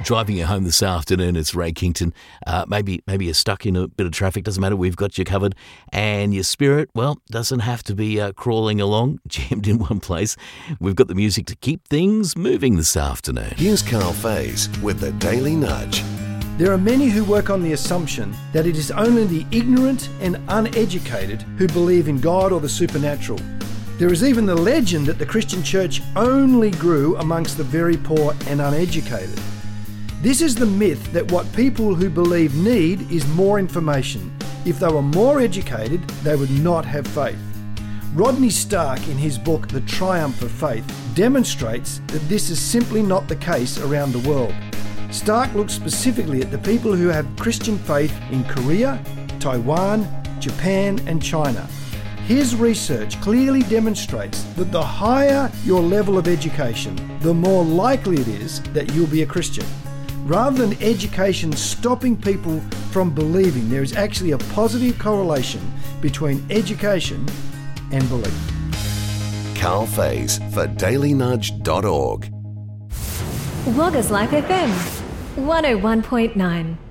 driving you home this afternoon, it's Ray Kington. Maybe you're stuck in a bit of traffic, doesn't matter, we've got you covered. And your spirit, well, doesn't have to be crawling along, jammed in one place. We've got the music to keep things moving this afternoon. Here's Carl Faze with the Daily Nudge. There are many who work on the assumption that it is only the ignorant and uneducated who believe in God or the supernatural. There is even the legend that the Christian church only grew amongst the very poor and uneducated. This is the myth that what people who believe need is more information. If they were more educated, they would not have faith. Rodney Stark, in his book The Triumph of Faith, demonstrates that this is simply not the case around the world. Stark looks specifically at the people who have Christian faith in Korea, Taiwan, Japan and China. His research clearly demonstrates that the higher your level of education, the more likely it is that you'll be a Christian. Rather than education stopping people from believing, there is actually a positive correlation between education and belief. Carl Faze for dailynudge.org. Wagga's Life FM 101.9.